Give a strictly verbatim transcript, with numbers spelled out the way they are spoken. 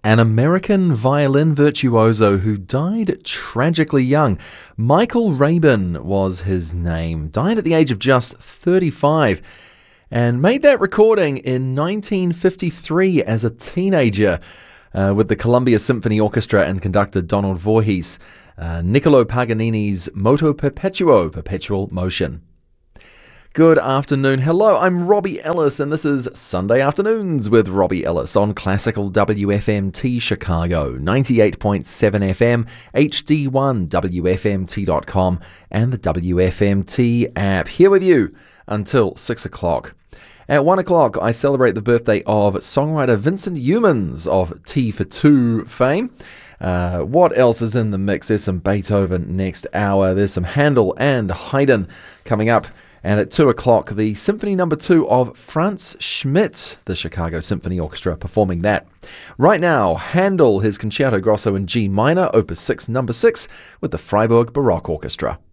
an American violin virtuoso who died tragically young. Michael Rabin was his name. Died at the age of just thirty-five and made that recording in nineteen fifty-three as a teenager uh, with the Columbia Symphony Orchestra and conductor Donald Voorhees. Uh, Niccolo Paganini's Moto Perpetuo, Perpetual Motion. Good afternoon. Hello, I'm Robbie Ellis, and this is Sunday Afternoons with Robbie Ellis on Classical W F M T Chicago, ninety-eight point seven F M, H D one, W F M T dot com, and the W F M T app. Here with you until six o'clock. At one o'clock, I celebrate the birthday of songwriter Vincent Youmans of Tea for Two fame. Uh, what else is in the mix? There's some Beethoven next hour. There's some Handel and Haydn coming up. And at two o'clock, the Symphony Number Two of Franz Schmidt, the Chicago Symphony Orchestra, performing that. Right now, Handel, his Concerto Grosso in G minor, Opus six, Number six, with the Freiburg Baroque Orchestra.